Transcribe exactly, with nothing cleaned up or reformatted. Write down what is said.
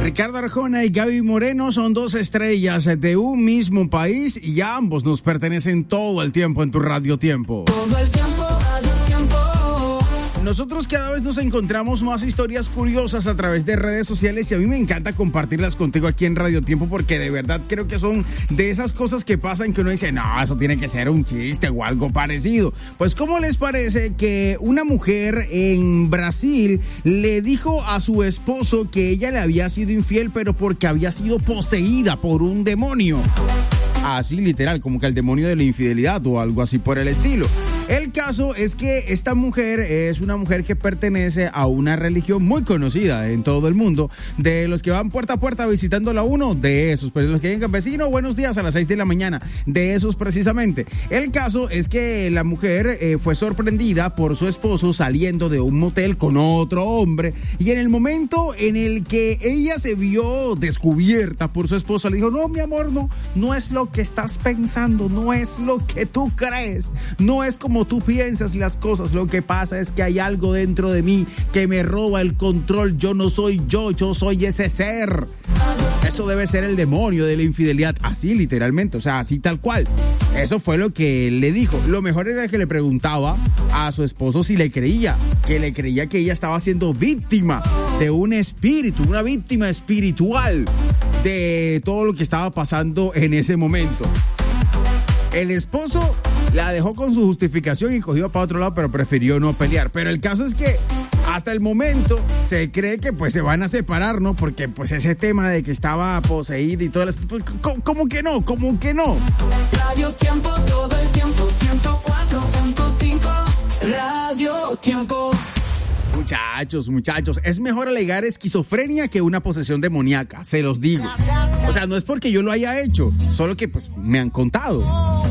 Ricardo Arjona y Gaby Moreno son dos estrellas de un mismo país y ambos nos pertenecen todo el tiempo en tu Radio Tiempo. Todo el tiempo, Radio Tiempo. Nosotros cada vez nos encontramos más historias curiosas a través de redes sociales y a mí me encanta compartirlas contigo aquí en Radio Tiempo porque de verdad creo que son de esas cosas que pasan que uno dice, no, eso tiene que ser un chiste o algo parecido. Pues, ¿cómo les parece que una mujer en Brasil le dijo a su esposo que ella le había sido infiel, pero porque había sido poseída por un demonio? Así literal, como que el demonio de la infidelidad o algo así por el estilo. El caso es que esta mujer es una mujer que pertenece a una religión muy conocida en todo el mundo, de los que van puerta a puerta visitándola uno, de esos, pero los que llegan, vecino, buenos días a las seis de la mañana, de esos precisamente. El caso es que la mujer eh, fue sorprendida por su esposo saliendo de un motel con otro hombre y en el momento en el que ella se vio descubierta por su esposo, le dijo, no, mi amor, no, no es lo que estás pensando, no es lo que tú crees, no es como tú piensas las cosas, lo que pasa es que hay algo dentro de mí que me roba el control, yo no soy yo, yo soy ese ser. Eso debe ser el demonio de la infidelidad, así literalmente, o sea, así tal cual. Eso fue lo que él le dijo. Lo mejor era que le preguntaba a su esposo si le creía, que le creía que ella estaba siendo víctima de un espíritu, una víctima espiritual de todo lo que estaba pasando en ese momento. El esposo la dejó con su justificación y cogió para otro lado, pero prefirió no pelear. Pero el caso es que hasta el momento se cree que pues se van a separar, ¿no? Porque pues ese tema de que estaba poseída y todo eso, pues, ¿cómo que no? ¿Cómo que no? Radio Tiempo, todo el tiempo, ciento cuatro punto cinco, Radio Tiempo. Muchachos, muchachos, es mejor alegar esquizofrenia que una posesión demoníaca, se los digo. O sea, no es porque yo lo haya hecho, solo que pues me han contado.